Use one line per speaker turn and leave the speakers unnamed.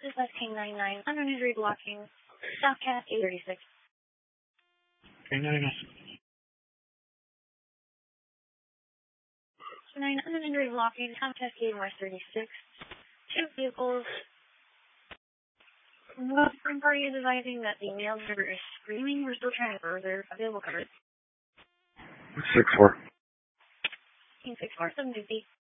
This is K99, under injury blocking, South Cascade 36.
K99.
9 under injury blocking, South Cascade West 36. Two vehicles. Well, the party is advising that the male driver is screaming. We're still trying to further available coverage.
6-4.
6-4, 750.